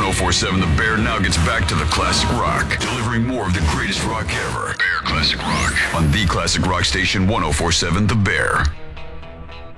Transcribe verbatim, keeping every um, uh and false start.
ten forty-seven The Bear now gets back to the classic rock, delivering more of the greatest rock ever. Bear Classic Rock on the classic rock station ten forty-seven The Bear.